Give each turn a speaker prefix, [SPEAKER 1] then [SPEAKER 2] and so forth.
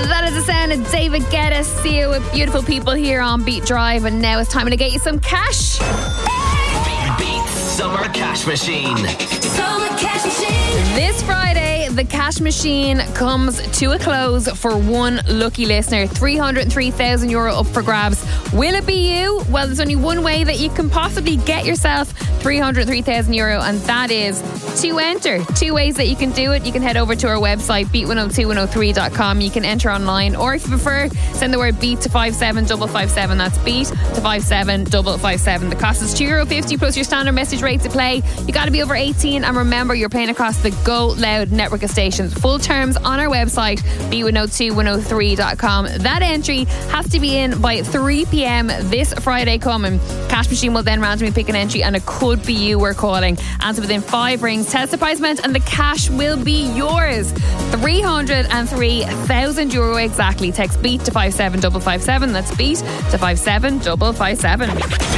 [SPEAKER 1] That is the sound of David Guetta. See you with beautiful people here on Beat Drive. And now it's time to get you some cash.
[SPEAKER 2] Beat Summer Cash Machine.
[SPEAKER 3] Summer Cash Machine.
[SPEAKER 1] This Friday, the cash machine comes to a close for one lucky listener. €303,000 up for grabs. Will it be you? Well, there's only one way that you can possibly get yourself €303,000, and that is to enter. Two ways that you can do it. You can head over to our website, beat102103.com. You can enter online, or if you prefer, send the word beat to 57557. That's beat to 57557. The cost is €2.50 plus your standard message rate to play. You got to be over 18, and remember, you're playing across the Go Loud network of stations. Full terms on our website, beat102103.com. That entry has to be in by 3 p.m. this Friday coming. Cash machine will then randomly pick an entry, and it could be you we're calling. Answer within 5 rings. Tell us the prize meant, and the cash will be yours. €303,000 exactly. Text beat to 57557. That's beat to 57557.